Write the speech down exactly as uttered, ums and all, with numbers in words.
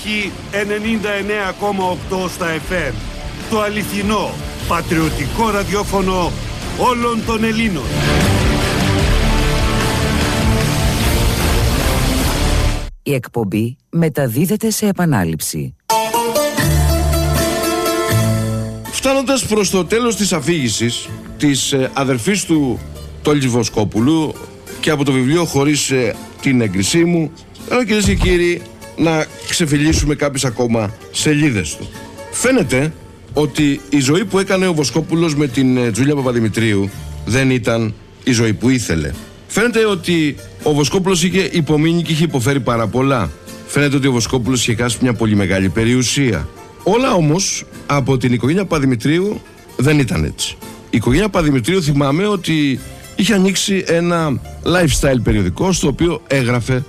Έχει ενενήντα εννέα κόμμα οκτώ στα εφ εμ. Το αληθινό, πατριωτικό ραδιόφωνο όλων των Ελλήνων. Η εκπομπή μεταδίδεται σε επανάληψη. Φτάνοντας προς το τέλος της αφήγησης της ε, αδερφής του Τόλης Βοσκόπουλου και από το βιβλίο «Χωρίς ε, την έγκρισή μου», θέλω, κυρίες και κύριοι, να ξεφυλίσουμε κάποιες ακόμα σελίδες του. Φαίνεται ότι η ζωή που έκανε ο Βοσκόπουλος με την ε, Τζούλια Παπαδημητρίου δεν ήταν η ζωή που ήθελε. Φαίνεται ότι ο Βοσκόπουλος είχε υπομείνει και είχε υποφέρει πάρα πολλά. Φαίνεται ότι ο Βοσκόπουλος είχε χάσει μια πολύ μεγάλη περιουσία. Όλα όμως από την οικογένεια Παπαδημητρίου δεν ήταν έτσι. Η οικογένεια Παπαδημητρίου, θυμάμαι ότι είχε ανοίξει ένα lifestyle περιοδικό στο οποίο έγραφε